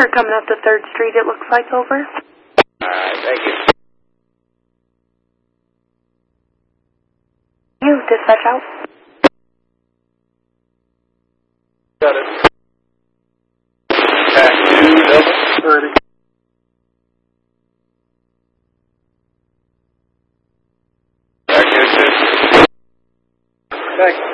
They're coming up to 3rd Street, it looks like, over. Alright, thank you. You, dispatch out. Got it. Back to Delta 30. Back to 50. Thanks.